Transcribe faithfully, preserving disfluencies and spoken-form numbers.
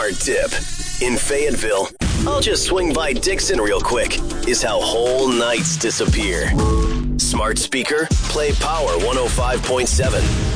Smart tip. In Fayetteville, I'll just swing by Dixon real quick, is how whole nights disappear. Smart speaker, play Power one oh five point seven.